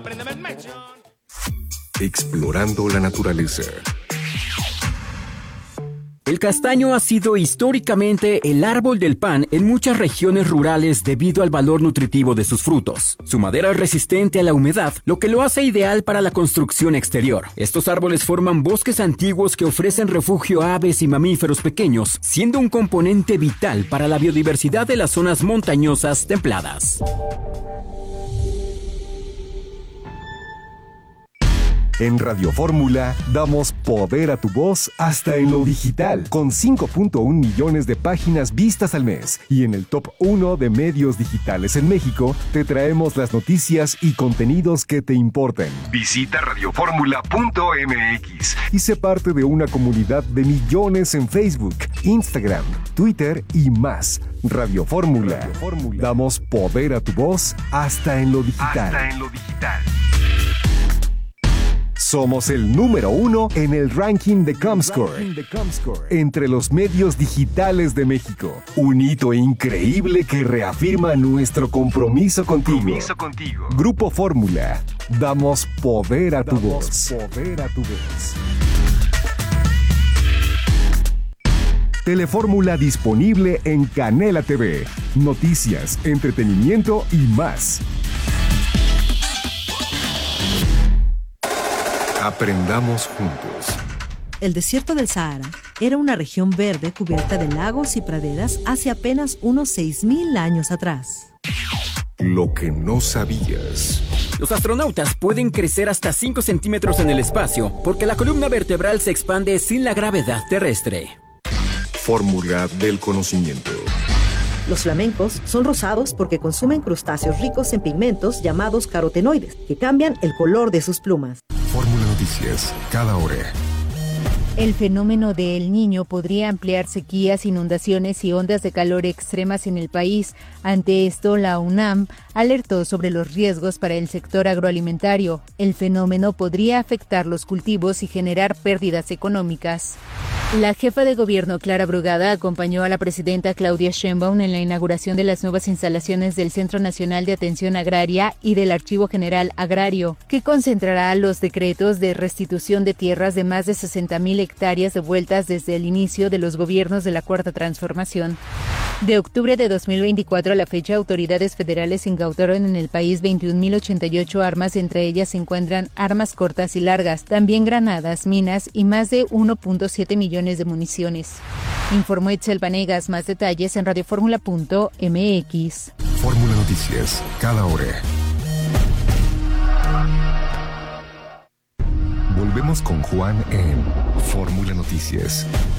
Explorando la naturaleza. El castaño ha sido históricamente el árbol del pan en muchas regiones rurales debido al valor nutritivo de sus frutos. Su madera es resistente a la humedad, lo que lo hace ideal para la construcción exterior. Estos árboles forman bosques antiguos que ofrecen refugio a aves y mamíferos pequeños, siendo un componente vital para la biodiversidad de las zonas montañosas templadas. En Radio Fórmula damos poder a tu voz hasta en lo digital, con 5.1 millones de páginas vistas al mes. Y en el top 1 de medios digitales en México, te traemos las noticias y contenidos que te importan. Visita radioformula.mx y sé parte de una comunidad de millones en Facebook, Instagram, Twitter y más. Radio Fórmula. Damos poder a tu voz hasta en lo digital. Somos el número 1 en el ranking de Comscore entre los medios digitales de México. Un hito increíble que reafirma nuestro compromiso contigo. Grupo Fórmula. Damos poder a tu voz. Telefórmula disponible en Canela TV. Noticias, entretenimiento y más. Aprendamos juntos. El desierto del Sahara era una región verde cubierta de lagos y praderas hace apenas unos 6.000 años atrás. Lo que no sabías. Los astronautas pueden crecer hasta 5 centímetros en el espacio porque la columna vertebral se expande sin la gravedad terrestre. Fórmula del conocimiento. Los flamencos son rosados porque consumen crustáceos ricos en pigmentos llamados carotenoides, que cambian el color de sus plumas. Fórmula Noticias, cada hora. El fenómeno de El Niño podría ampliar sequías, inundaciones y ondas de calor extremas en el país. Ante esto, la UNAM alertó sobre los riesgos para el sector agroalimentario. El fenómeno podría afectar los cultivos y generar pérdidas económicas. La jefa de gobierno, Clara Brugada, acompañó a la presidenta Claudia Sheinbaum en la inauguración de las nuevas instalaciones del Centro Nacional de Atención Agraria y del Archivo General Agrario, que concentrará los decretos de restitución de tierras de más de 60,000 hectáreas devueltas desde el inicio de los gobiernos de la Cuarta Transformación. De octubre de 2024 a la fecha, autoridades federales incautaron en el país 21.088 armas, entre ellas se encuentran armas cortas y largas, también granadas, minas y más de 1.7 millones de municiones. Informó Etzel Vanegas. Más detalles en radioformula.mx. Fórmula Noticias, cada hora. Volvemos con Juan en Fórmula Noticias.